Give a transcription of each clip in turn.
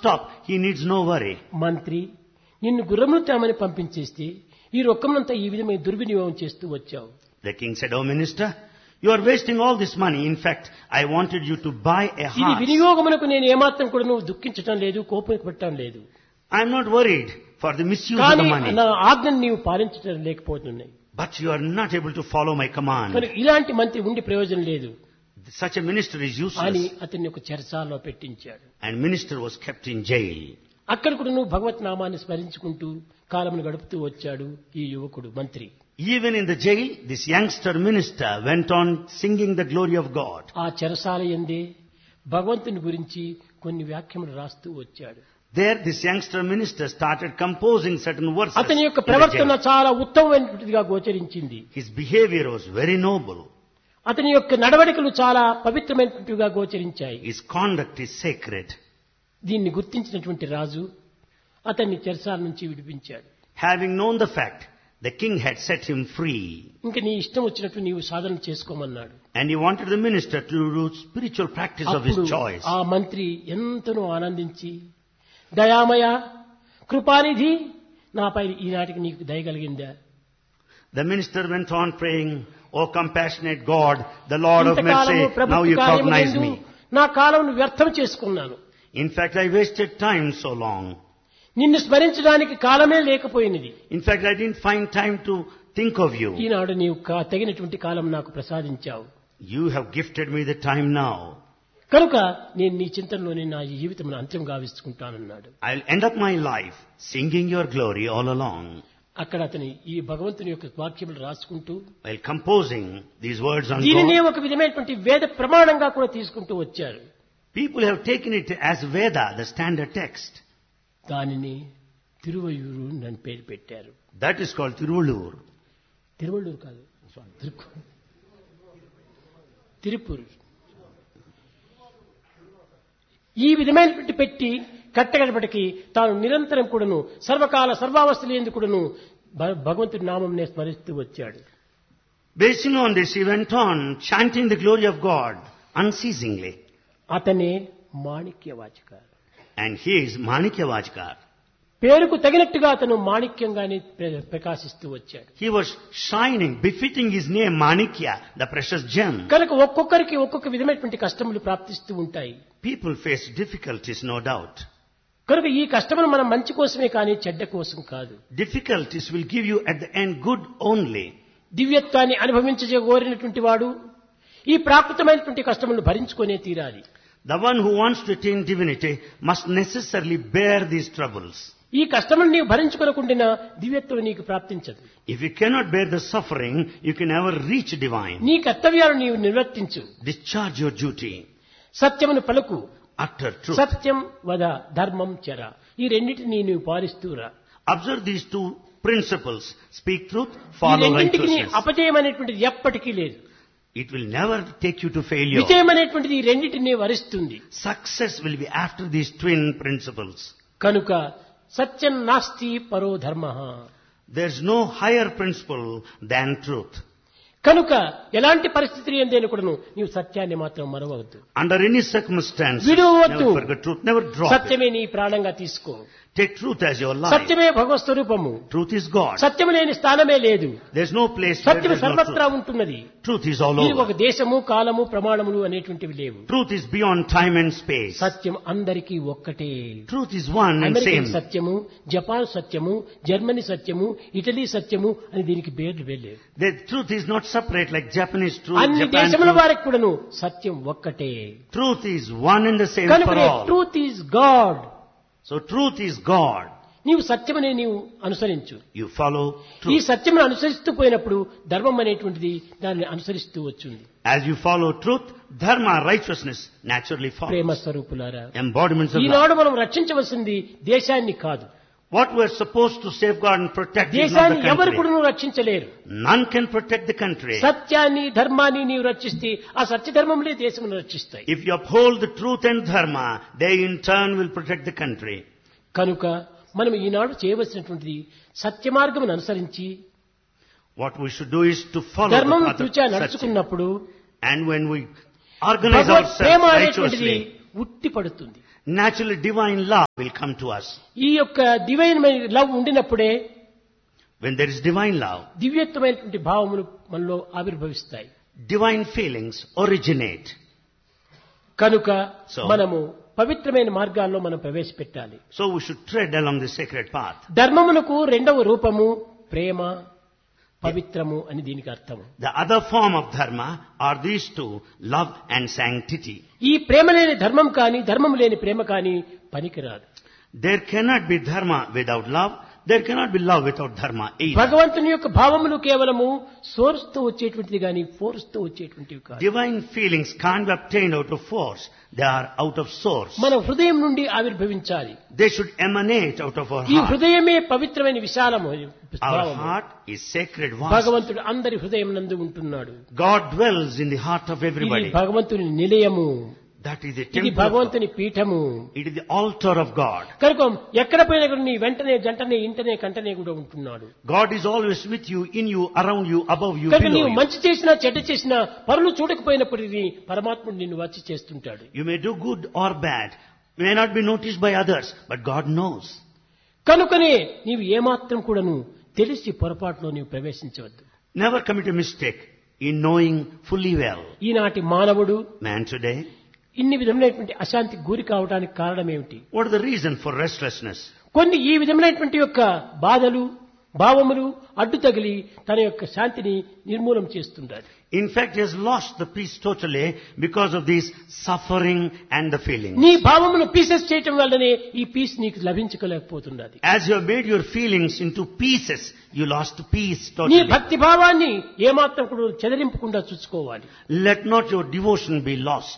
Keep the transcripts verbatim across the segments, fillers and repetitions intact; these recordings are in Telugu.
stop. He needs no worry. మంత్రి నిన్ను గుర్రములు తేమని పంపించేస్తే ఈ రొక్కమంతా ఈ విధమైన దుర్వినియోగం చేస్తూ వచ్చావు. The king said, "Oh minister, you are wasting all this money. In fact, I wanted you to buy a ఇది horse. వినియోగమునకు నేను ఏమాత్రం కూడా నువ్వు దుఃఖించటం లేదు, కోపం పెట్టడం లేదు. I am not worried for the misuse of కానీ the money. నా ఆజ్ఞను నీవు పాలించడం లేకపోతున్నాయి. But you are not able to follow my command. కనుక ఇలాంటి మంత్రి ఉండి ప్రయోజనం లేదు Such a minister is అని useless." అతన్ని ఒక చెరసాలలో పెట్టించాడు. And minister was kept in jail. అక్కడ కూడా నువ్వు భగవత్ నామాన్ని స్మరించుకుంటూ కాలమును గడుపుతూ వచ్చాడు ఈ యువకుడు మంత్రి. Even in the jail, this youngster minister went on singing the glory of God. ఆ చెరసాల యందే భగవంతుని గురించి కొన్ని వ్యాఖ్యములు రాస్తూ వచ్చాడు. There, this youngster minister started composing certain verses. అతని యొక్క in the ప్రవర్తన jail. చాలా ఉత్తమమైనటువంటిదిగా గోచరించింది. His behavior was very noble. అతని యొక్క నడవడికలు చాలా పవిత్రమైనటువంటివిగా గోచరించాయి. His conduct is sacred. దీన్ని గుర్తించినటువంటి రాజు అతన్ని చెరసాల నుంచి విడిపించాడు. Having known the fact, the king had set him free. ఇంకా నీ ఇష్టం వచ్చినట్టు నీవు సాధన చేసుకోమన్నాడు. And he wanted the minister to do spiritual practice of his అప్పుడు choice. ఆ మంత్రి ఎంతనో ఆనందించి దయామయ కృపానిధి నాపై ఈనాటికి నీకు దయ కలిగిందా? The minister went on praying, "O compassionate God, the Lord of ఇంతకాలము mercy, now ప్రభుత్వ you cognize కార్యములందు me. నా కాలం వ్యర్థం చేసుకున్నాను. In fact, I wasted time so long. నిన్ను స్మరించడానికి కాలమే లేకపోయినది. In fact, I didn't find time to think of you. ఈనాడు నీవు కా- తగినటువంటి కాలం నాకు ప్రసాదించావు. You have gifted me the time now. కనుక నేను నీ చింతనలోనే నా జీవితం అంత్యం గావించుకుంటానన్నాడు. I'll end up my life singing your glory all along." అక్కడ అతని ఈ భగవంతుని యొక్క వాక్యములు రాసుకుంటూ While composing these words on దీనినే God, ఒక విధమైనటువంటి వేద ప్రమాణంగా కూడా తీసుకుంటూ వచ్చారు. people have taken it as Veda, the standard text. దానిని తిరువయూరు నన్ను పేరు పెట్టారు. That is called Tiruvallur. Tiruvallur కాదు, తిరుకు- తిరుపూరు. ఈ విధమైనటువంటి పెట్టి కట్టగడపటికి తాను నిరంతరం కూడాను సర్వకాల సర్వావస్థలందు కూడాను భ- భగవంతుడి నామంనే స్మరిస్తూ వచ్చాడు. Basing on this, he went on chanting the glory of God unceasingly. అతనే మాణిక్యవాచక. And he is Manikya Vajkar. పేరుకు తగినట్టుగా అతను మాణిక్యంగానే ప్ర- ప్రకాశిస్తూ వచ్చాడు. He was shining, befitting his name Manikya, the precious gem. కనుక ఒక్కొక్కరికి ఒక్కొక్క విధమైనటువంటి కష్టములు ప్రాప్తిస్తూ ఉంటాయి. People face difficulties, no doubt. కనుక ఈ కష్టములు మనం మంచి కోసమే కానీ చెడ్డ కోసం కాదు. Difficulties will give you at the end good only. దివ్యత్వాన్ని అనుభవించగోరినటువంటి వాడు ఈ ప్రాకృతమైనటువంటి కష్టములను భరించుకొనే తీరాలి. The one who wants to attain divinity must necessarily bear these troubles. ఈ కష్టములను నీవు భరించుకొనకుండా దివ్యత్వం నీకు ప్రాప్తించదు. If you cannot bear the suffering, you can never reach divine. నీ కర్తవ్యాలను నీవు నిర్వర్తించు. Discharge your duty. సత్యమును పలుకు, Utter truth. సత్యం వద, ధర్మం చర. ఈ రెండింటినీ నీవు పాలిస్తూరా. Observe these two principles. Speak truth, ఈ follow రెండింటికి నీ righteousness. అపజయం అనేటువంటిది ఎప్పటికీ లేదు. It will never take you to failure. విజయం అనేటువంటిది ఈ రెండింటినీ వరిస్తుంది. Success will be after these twin principles. కనుక సత్యం నాస్తి పరో ధర్మః. There's no higher principle than truth. కనుక ఎలాంటి పరిస్థితి ఎందైనా కూడాను నీవు సత్యాన్ని మాత్రం మరవవద్దు. Under any circumstance, విడువవద్దు. never forget truth. Never drop it. సత్యమే నీ ప్రాణంగా తీసుకో. Take truth as your life. సత్యమే భగవత్ స్వరూపము. Truth is God. సత్యము లేని స్థానమే లేదు. There's no place where సత్యము there's no సర్వత్రా truth. ఉంటున్నది. Truth is all ఇది ఒక over. దేశము, కాలము, ప్రమాణములు అనేటువంటివి లేవు. Truth is beyond time and space. సత్యం అందరికీ ఒక్కటే. Truth is one and American same. సత్యము, జపాన్ సత్యము, జర్మనీ సత్యము, ఇటలీ సత్యము అని దీనికి పేర్లు వెళ్ళేవి. The truth is not separate like Japanese truth, అన్ని Japan దేశముల truth. వారికి కూడాను సత్యం ఒక్కటే. Truth is one and the same for కనుక all. Truth is God. So truth is God. నీవు సత్యమనే నీవు అనుసరించు. You follow ఈ truth. సత్యమును అనుసరిస్తూ పోయినప్పుడు ధర్మం అనేటువంటిది దాన్ని అనుసరిస్తూ వచ్చింది. As you follow truth, dharma, righteousness naturally Prema follows. స్వరూపులారా, Embodiments of love. ఈనాడు మనం రక్షించవలసింది దేశాన్ని కాదు. What we're supposed to safeguard and protect is not దేశాన్ని the ఎవరు country. కూడా నువ్వు రక్షించలేరు. None can protect the country. సత్యాన్ని ధర్మాన్ని నీవు రక్షిస్తే ఆ సత్యధర్మములే దేశమును రక్షిస్తాయి. If you uphold the truth and dharma, they in turn will protect the country. కనుక మనం ఈనాడు చేయవలసినటువంటిది సత్య మార్గమును అనుసరించి What we should do is to follow the ధర్మం path of తూచా Satya. నడుచుకున్నప్పుడు And when we organize Bhagwat Prema ourselves అనేటువంటిది righteously, ఉట్టి పడుతుంది. Naturally, divine love will come to us. ఈ యొక్క డివైన్ లవ్ ఉండినప్పుడే When there is divine love, దివ్యత్వమైనటువంటి భావములు మనలో ఆవిర్భవిస్తాయి. divine feelings originate. కనుక So- మనము పవిత్రమైన మార్గాల్లో మనం ప్రవేశపెట్టాలి. So we should tread along the sacred path. ధర్మమునకు రెండవ రూపము ప్రేమ, పవిత్రము అని దీనికి అర్థము. The other form of dharma are these two, love and sanctity. ఈ ప్రేమ లేని ధర్మం కానీ ధర్మం లేని ప్రేమ కానీ పనికిరాదు. There cannot be dharma without love. There cannot be love without dharma either. భగవంతుని యొక్క భావములు కేవలము సోర్స్ తో వచ్చేటువంటిది కానీ ఫోర్స్ తో వచ్చేటువంటివి కాదు. Divine feelings can't be obtained out of force. They are out of source. మన హృదయం నుండి ఆవిర్భవించాలి. They should emanate out of our ఈ heart. హృదయమే పవిత్రమైన విశాలము. Our heart is sacred vast. భగవంతుడు అందరి హృదయం నందు ఉంటున్నాడు. God dwells in the heart of ఇది everybody. భగవంతుని నిలయము. That is the ఇది temple of God. భగవంతుని Peetham. It is the altar of God. కనుక ఎక్కడ పోయినా కూడా నీ వెంటనే జంటనే ఇంటనే కంటనే కూడా ఉంటున్నాడు. God is always with you, in you, around you, above you, కనుక below నీవు you. మంచి చేసినా చెడ్డ చేసినా పరులు చూడకపోయినప్పటికీ పరమాత్ముడు నిన్ను వచ్చి చేస్తుంటాడు. You may do good or bad. You may not be noticed by others, but God knows. కనుకనే నీవు ఏమాత్రం కూడాను తెలిసి పొరపాటులో నీవు ప్రవేశించవద్దు. Never commit a mistake in knowing fully well. ఈనాటి మానవుడు Man today, ఇన్ని విధములైనటువంటి అశాంతికి గురి కావడానికి కారణం ఏమిటి? what is the reason for restlessness? కొన్ని ఈ విధములైనటువంటి యొక్క బాధలు భావములు అడ్డు తగిలి తన యొక్క శాంతిని నిర్మూలం చేస్తుంటారు. In fact, he has lost the peace totally because of this suffering and the feelings. నీ భావమును పీసెస్ చేయటం వల్లనే ఈ పీస్ నీకు లభించలేకపోతున్నది. As you have made your feelings into pieces, you lost peace నీ totally. భక్తి భావాన్ని ఏమాత్రం కూడా చెదరింపకుండా చూసుకోవాలి. Let not your devotion be lost.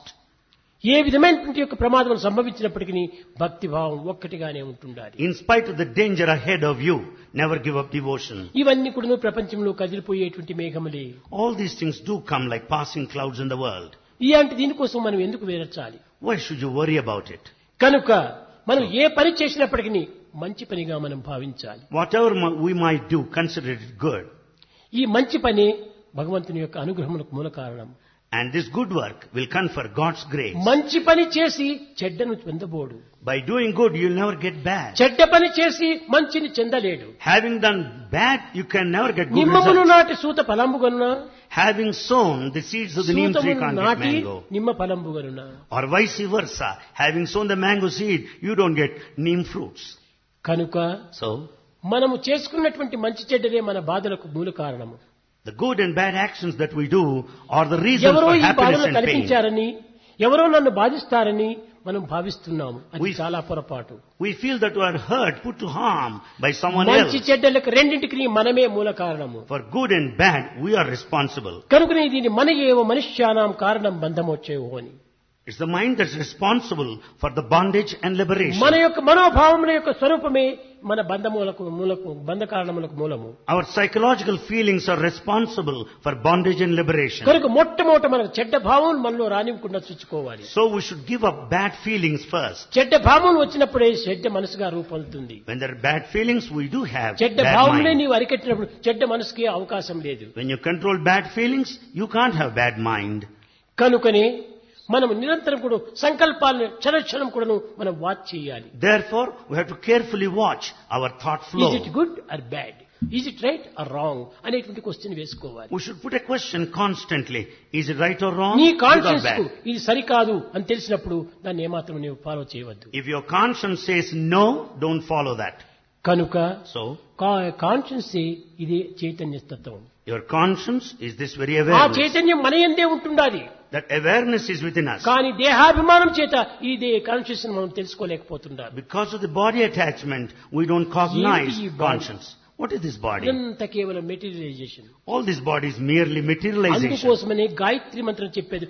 ఏ విధమైనటువంటి యొక్క ప్రమాదం సంభవించినప్పటికీ భక్తి భావం ఒక్కటిగానే ఉంటుండాలి. In spite of the danger ahead of you, never give up devotion. ఇవన్నీ కూడా ప్రపంచంలో కదిలిపోయేటువంటి మేఘములే. All these things do come like passing clouds in the world. ఇలాంటి దీనికోసం మనం ఎందుకు వేరచాలి? Why should you worry about it? కనుక మనం ఏ పని చేసినప్పటికీ మంచి పనిగా మనం భావించాలి. Whatever mo- we might do, consider it good. ఈ మంచి పని భగవంతుని యొక్క అనుగ్రహములకు మూల కారణం. And this good work will confer God's grace. మంచి పని చేసి చెడ్డను పొందబోడు. By doing good, you'll never get bad. చెడ్డ పని చేసి మంచిని చెందలేడు. Having done bad, you can never get good నిమ్మమును results. నాటి సూత ఫలంబుగనున Having sown the seeds of the neem tree సూతమును can't get నాటి mango. నిమ్మ ఫలంబుగనున. Or vice versa. Having sown the mango seed, you don't get neem fruits. కనుక So, మనము చేసుకున్నటువంటి మంచి చెడ్డలే మన బాధలకు మూల కారణము. the good and bad actions that we do are the reason ఎవరో for ఈ happiness బాధను and pain. కల్పించారని ఎవరో నన్ను బాధిస్తారని మనం భావిస్తున్నాము. అది We- చాలా పొరపాటు. We feel that we are hurt, put to harm by someone మంచి else. చెడ్డలకు రెండింటికి మనమే మూల కారణము. For good and bad, we are responsible. కనుకనే దీని మన ఏవ మనుష్యానాం కారణం బంధమోచ్చేవో అని. It's the mind that's responsible for the bondage and liberation. మన యొక్క మనోభావముల యొక్క స్వరూపమే మన బంధములకు మూలకు బంధ కారణములకు మూలము. Our psychological feelings are responsible for bondage and liberation. కనుక మొట్టమొదట మనకు చెడ్డ భావం మనలో రానివ్వకుండా చూసుకోవాలి. So we should give up bad feelings first. చెడ్డ భావం వచ్చినప్పుడే చెడ్డ మనసుగా రూపొందుతుంది. When there are bad feelings, we do have చెడ్డ bad భావములే mind. నీవు అరికట్టినప్పుడు చెడ్డ మనసుకి అవకాశం లేదు. When you control bad feelings, you can't have bad mind. కనుకనే మనం నిరంతరం కూడా సంకల్పాలను క్షణక్షణం కూడా మనం వాచ్ చేయాలి. Therefore, we have to carefully watch our thought flow. Is it good or bad, is it right are wrong అనేటువంటి క్వశ్చన్ వేసుకోవాలి. We should put a question constantly. Is it right or wrong? నీ Good or కాన్షియన్స్ కు bad? ఇది సరికాదు అని తెలిసినప్పుడు దాన్ని ఏమాత్రం నీవు ఫాలో చేయవద్దు. If your conscience says no, don't follow that. కనుక So, కాన్షియన్స్ ఇది చైతన్య తత్వం. your conscience is this very ఆ awareness. చైతన్యం మన యందే ఉంటుండాలి. That awareness is within us. కానీ దేహాభిమానం చేత ఈ కాన్షియస్ మనం తెలుసుకోలేకపోతుండాలి. Because of the body attachment, we don't cognize ఏంటి ఈ body? conscience. What is this body? ఇదంతా కేవలం materialisation. All this body is merely materialization. అందుకోసమనే గాయత్రి మంత్రం చెప్పేది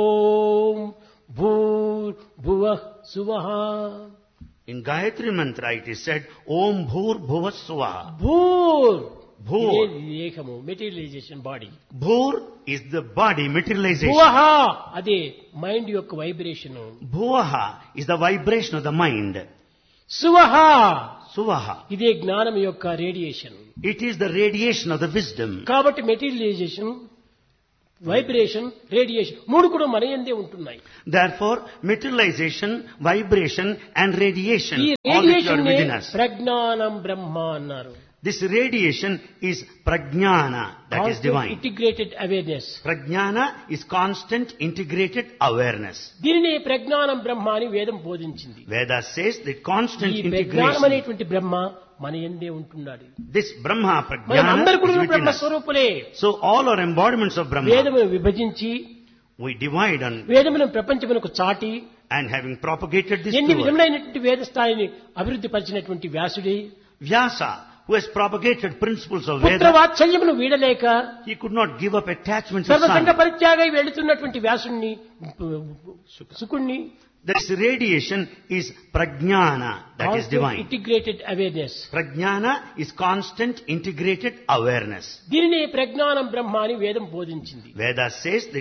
ఓం భూర్ భువః సువః. In Gayatri Mantra it is said, Om Bhur Bhuva Swaha. భూర్ Bhur. ఇదే దేహము materialisation body. Bhur is the body materialization. భువః అదే మైండ్ యొక్క vibration. Bhuvaha is the vibration of the mind. సువః Suvaha. ఇదే జ్ఞానం యొక్క radiation. It is the radiation of the wisdom. కాబట్టి మెటీరియలైజేషన్ వైబ్రేషన్, రేడియేషన్ మూడు కూడా మన యందే ఉంటున్నాయి. Therefore, materialization, vibration and radiation, ఈ all which are radiation within us. ప్రజ్ఞానం బ్రహ్మ అన్నారు. This radiation is prajnana, that is divine. Integrated awareness. Prajnana is constant integrated awareness. దీనిని ప్రజ్ఞానం బ్రహ్మ అని వేదం బోధించింది. Veda says that constant ఈ ప్రజ్ఞానం integration, అనేటువంటి బ్రహ్మ మన యందే ఉంటున్నాడు. this Brahma, మనం Prajnana అందరు is కూడా within Brahma us. స్వరూపులే. So all are embodiments of Brahma. వేదమును విభజించి We divide on వేదమును ప్రపంచమునకు చాటి and having propagated this ఎన్ని to us. విధములైనటువంటి వేద స్థాయిని అభివృద్ధి పరిచినటువంటి వ్యాసుడే Vyasa, who has propagated principles of పుత్ర Veda, వాత్సల్యమును వీడలేక he could not give up attachments to సర్వసంగ son. పరిత్యాగై వెళుతున్నటువంటి వ్యాసుణ్ణి సుకుణ్ణి This radiation is prajnana, that is divine. Integrated awareness. Prajnana is constant integrated awareness. దీనిని ప్రజ్ఞానం బ్రహ్మ అని వేదం బోధించింది. Veda says that